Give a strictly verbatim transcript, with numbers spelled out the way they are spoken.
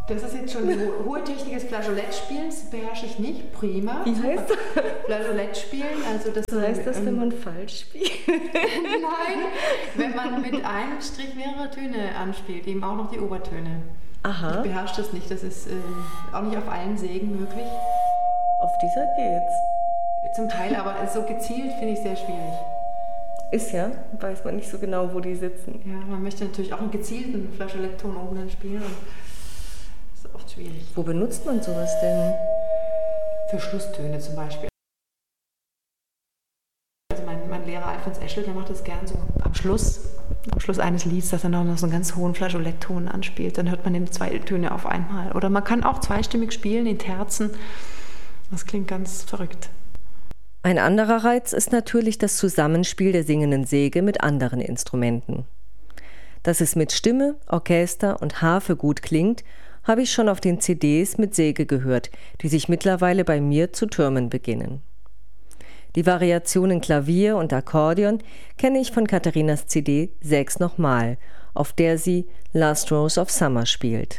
Das ist jetzt schon die ho- hohe Technik des Flageolettspielens, beherrsche ich nicht. Prima. Wie heißt das? Flageolett spielen, also das So heißt das, ähm, wenn man falsch spielt? Nein, wenn man mit einem Strich mehrere Töne anspielt, eben auch noch die Obertöne. Aha. Ich beherrsche das nicht, das ist äh, auch nicht auf allen Sägen möglich. Auf dieser geht's. Zum Teil, aber so gezielt finde ich sehr schwierig. Ist ja, weiß man nicht so genau, wo die sitzen. Ja, man möchte natürlich auch einen gezielten Flageolettton oben dann spielen. Und das ist oft schwierig. Wo benutzt man sowas denn? Für Schlusstöne zum Beispiel. Also mein, mein Lehrer Alfons Eschel, der macht das gern so am Schluss, am Schluss eines Lieds, dass er noch so einen ganz hohen Flageolettton anspielt. Dann hört man eben zwei Töne auf einmal. Oder man kann auch zweistimmig spielen in Terzen. Das klingt ganz verrückt. Ein anderer Reiz ist natürlich das Zusammenspiel der singenden Säge mit anderen Instrumenten. Dass es mit Stimme, Orchester und Harfe gut klingt, habe ich schon auf den C Ds mit Säge gehört, die sich mittlerweile bei mir zu türmen beginnen. Die Variationen Klavier und Akkordeon kenne ich von Katharinas C D Säg's nochmal, auf der sie Last Rose of Summer spielt.